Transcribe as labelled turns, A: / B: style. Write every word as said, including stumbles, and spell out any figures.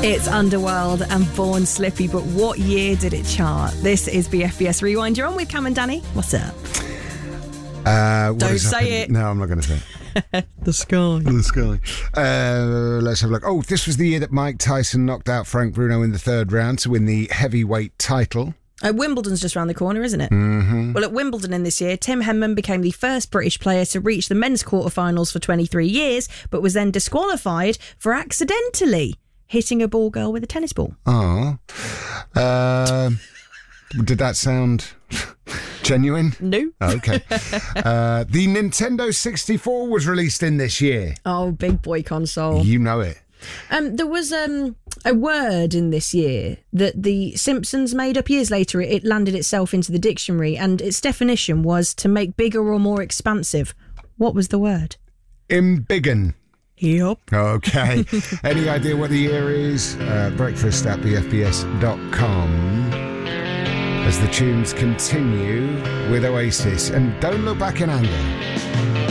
A: It's Underworld and Born Slippy, but what year did it chart? This is B F B S Rewind. You're on with Cam and Danny. What's up?
B: Uh, what
A: Don't
B: has
A: say
B: happened?
A: it.
B: No, I'm not going to say it.
A: The sky.
B: The sky. Uh, let's have a look. Oh, this was the year that Mike Tyson knocked out Frank Bruno in the third round to win the heavyweight title.
A: Uh, Wimbledon's just round the corner, isn't it?
B: Mm-hmm.
A: Well, at Wimbledon in this year, Tim Henman became the first British player to reach the men's quarterfinals for twenty-three years, but was then disqualified for accidentally hitting a ball girl with a tennis ball.
B: Oh. Uh, did that sound genuine?
A: No.
B: Okay. uh, the Nintendo sixty-four was released in this year.
A: Oh, big boy console.
B: You know it.
A: Um, there was um, a word in this year that the Simpsons made up years later. It, it landed itself into the dictionary, and its definition was to make bigger or more expansive. What was the word?
B: Embiggen.
A: Yup.
B: Okay. Any idea what the year is? Uh, breakfast at b f b s dot com. As the tunes continue with Oasis and Don't Look Back in Anger.